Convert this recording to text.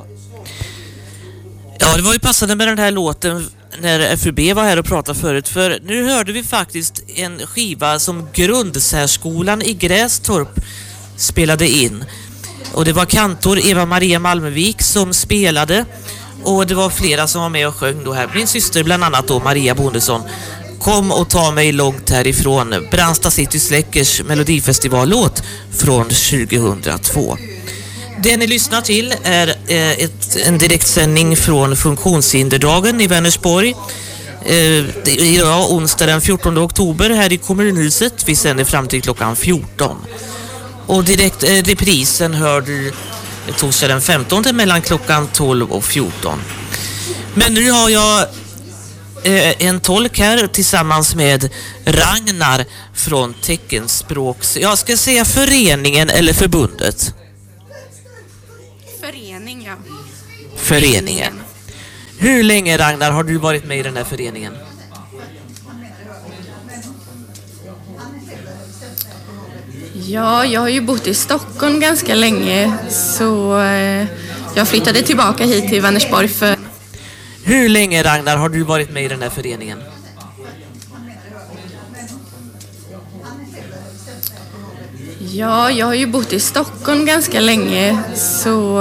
Ja, det var ju passande med den här låten när FUB var här och pratade förut. För nu hörde vi faktiskt en skiva som Grundsärskolan i Grästorp spelade in. Och det var kantor Eva-Maria Malmevik som spelade. Och det var flera som var med och sjöng då här. Min syster bland annat då, Maria Bondesson. Kom och ta mig långt härifrån. Brandsta City Släckers melodifestivallåt från 2002. Det ni lyssnar till är en direktsändning från Funktionshinderdagen i Vänersborg. Idag onsdag den 14 oktober här i kommunhuset. Vi sänder fram till klockan 14. Och direkt reprisen hör du torsdag den 15 mellan klockan 12 och 14. Men nu har jag en tolk här tillsammans med Ragnar från teckenspråks... Jag ska säga föreningen eller förbundet? Förening, ja. Föreningen. Hur länge, Ragnar, har du varit med i den här föreningen? Ja, jag har ju bott i Stockholm ganska länge, så jag flyttade tillbaka hit till Vänersborg för... Hur länge, Ragnar, har du varit med i den här föreningen? Ja, jag har ju bott i Stockholm ganska länge, så